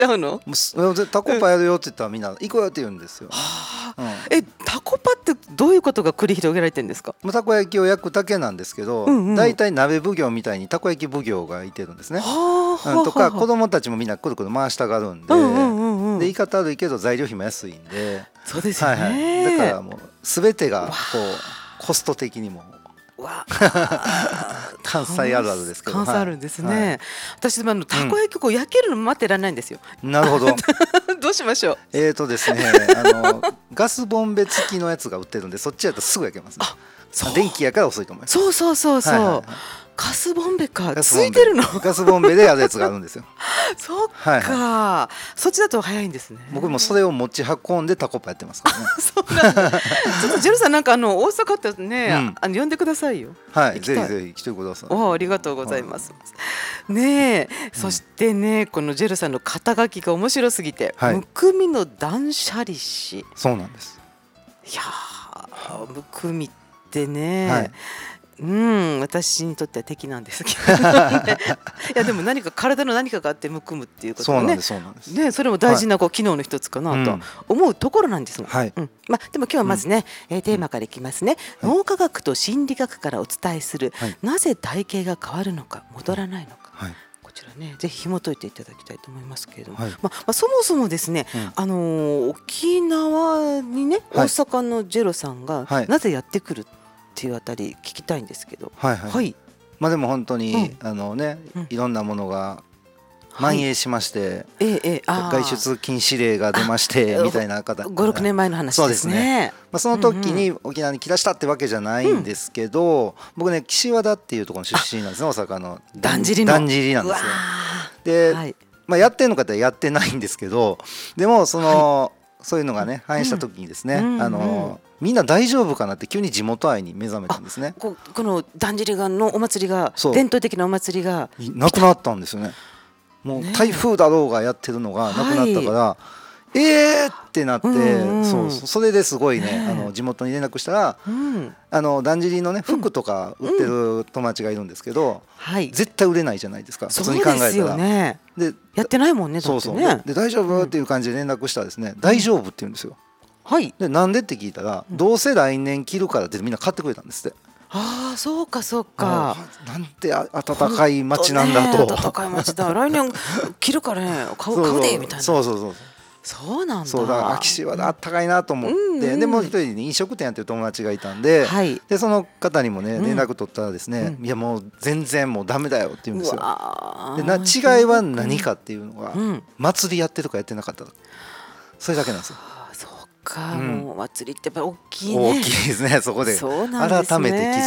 うの？ タコパやるよって言ったらみんな行くよって言うんですよ。 タコパってどういうことが繰り広げられてるんですか？ たこ焼きを焼くだけなんですけど、だいたい鍋奉行みたいにたこ焼き奉行がいてるんですね。とか子供たちもみんなくるくる回したがるんで、で言い方悪いけど材料費も安いんで、 そうですよね。 だからもう全てがこうコスト的にも関西あるあるですけど、 関西あるんですね。私でもたこ焼きこう焼けるの待ってられないんですよ。 なるほど。 どうしましょう。 ですね、ガスボンベ付きのやつが売ってるんで、そっちやとすぐ焼けますね。電気やから遅いと思います。 そうガスボンベかついてるの。 ガスボンベでやるやつがあるんですよ。 そっか、そっちだと早いんですね。 僕もそれを持ち運んでタコパやってますからね。 そうなんだ。ちょっとジェルさん大阪ってね、呼んでくださいよ。 はい、ぜひぜひ来てください。 ありがとうございます。ねえ、そしてね、このジェルさんの肩書きが面白すぎて、むくみの断捨離師。 そうなんです。 いやむくみってね、私にとっては敵なんですけど、いやでも体の何かがあってむくむっていうことはね、それも大事な機能の一つかなと思うところなんですが、でも今日はまずね、テーマからいきますね。脳科学と心理学からお伝えする、なぜ体型が変わるのか戻らないのか、こちらねぜひ紐解いていただきたいと思いますけれども、そもそもですね、沖縄にね、大阪のジェロさんがなぜやってくるっていうあたり聞きたいんですけど。 でも本当にいろんなものが蔓延しまして、外出禁止令が出ましてみたいな方、 5、6年前の話ですね。 その時に沖縄に来だしたってわけじゃないんですけど、僕ね岸和田っていうところの出身なんですね。大阪のだんじりなんですよ。でやってんのかってやってないんですけど、でもそういうのがね反映した時にですね、みんな大丈夫かなって急に地元愛に目覚めたんですね。 このだんじりのお祭りが、伝統的なお祭りがなくなったんですよね。もう台風だろうがやってるのがなくなったから、ってなって、それですごいね、地元に連絡したら、だんじりのね服とか売ってる友達がいるんですけど、絶対売れないじゃないですか、普通に考えたら。 でやってないもんね。 で大丈夫っていう感じで連絡したらですね、大丈夫って言うんですよ。でなんでって聞いたら、どうせ来年着るからってみんな買ってくれたんですって。 そうか。 なんて暖かい街なんだと。 暖かい街だ。来年着るからね、買うでみたいな。そうなんだ。 だから岸和田あったかいなと思って、でもう一人に飲食店やってる友達がいたんで、でその方にもね連絡取ったらですね、いやもう全然もうダメだよって言うんですよ。で違いは何かっていうのが、祭りやってるかやってなかったそれだけなんですよ。 もうお祭りってやっぱり大きいね。 大きいですね。そこで改めて気づくと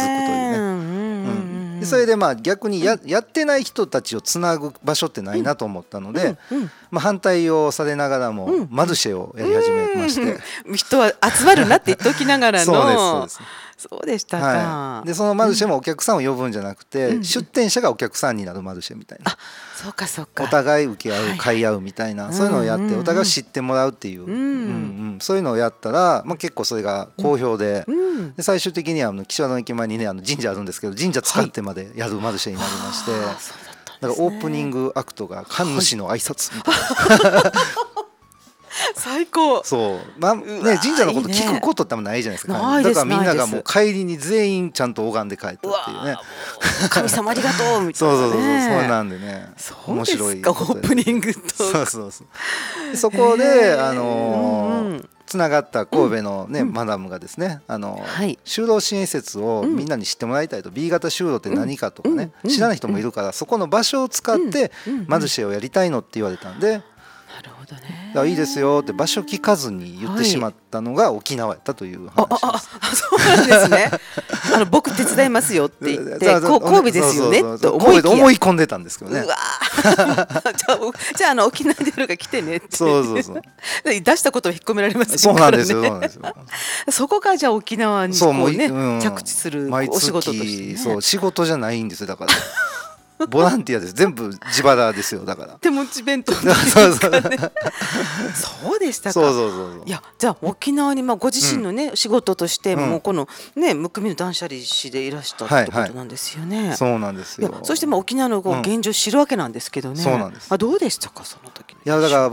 いうね。それで逆にやってない人たちをつなぐ場所ってないなと思ったので、反対をされながらもマルシェをやり始めまして、 人は集まるなって言っておきながらのそうでしたか。 でそのマルシェもお客さんを呼ぶんじゃなくて、出店者がお客さんになるマルシェみたいな。お互い受け合う買い合うみたいな、そういうのをやってお互い知ってもらうっていう、そういうのをやったら、結構それが好評で、最終的には岸和田の駅前にね神社あるんですけど、神社使ってまでやるマルシェになりまして、だからオープニングアクトが神主の挨拶みたいな。 最高。 神社のこと聞くことってあんまないじゃないですか。だからみんながもう帰りに全員ちゃんと拝んで帰ったっていうね。 神様ありがとうみたいな。 そうなんでね、面白い。 オープニングと。 そこでつながった神戸のねマダムがですね、就労支援施設をみんなに知ってもらいたいと、B 型就労って何かとかね知らない人もいるから、そこの場所を使ってマルシェをやりたいのって言われたんで、 なるほどね、 いいですよって場所聞かずに言ってしまったのが沖縄やったという話です。 そうなんですね。僕手伝いますよって言って神戸ですよねと思い込んでたんですけどね。 うわじゃあ沖縄で夜が来てねって出したことを引っ込められますそうなんですよ。 そこがじゃあ沖縄に着地するお仕事として、 仕事じゃないんですよだから。 ボランティアです。全部自腹ですよ。だから手持ち弁当っていうかねそうでしたか。 そういやじゃあ沖縄にご自身のね、仕事としてもうこのねむくみの断捨離師でいらしたってことなんですよね。 そうなんですよ。 そして沖縄の現状を知るわけなんですけどね。 そうなんです。 どうでしたかその時の。 いやだから